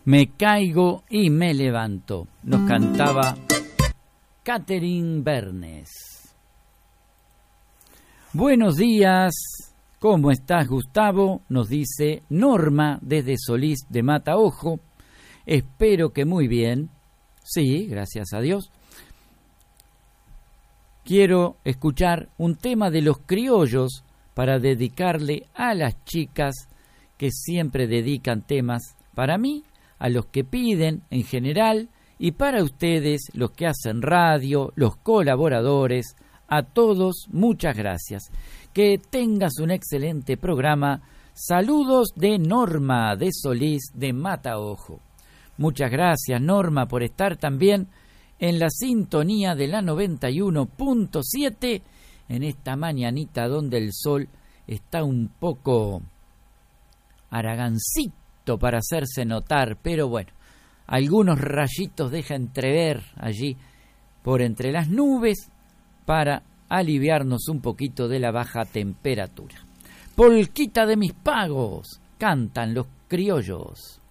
Me caigo y me levanto. Nos cantaba Catherine Bernes. Buenos días, ¿cómo estás, Gustavo? Nos dice Norma desde Solís de Mataojo. Espero que muy bien. Sí, gracias a Dios. Quiero escuchar un tema de Los Criollos para dedicarle a las chicas que siempre dedican temas para mí, a los que piden en general y para ustedes, los que hacen radio, los colaboradores, a todos muchas gracias. Que tengas un excelente programa. Saludos de Norma de Solís de Mataojo. Muchas gracias, Norma, por estar también en la sintonía de la 91.7 en esta mañanita donde el sol está un poco haragancito para hacerse notar, pero bueno, algunos rayitos deja entrever allí por entre las nubes para aliviarnos un poquito de la baja temperatura. Polquita de mis pagos, cantan Los Criollos.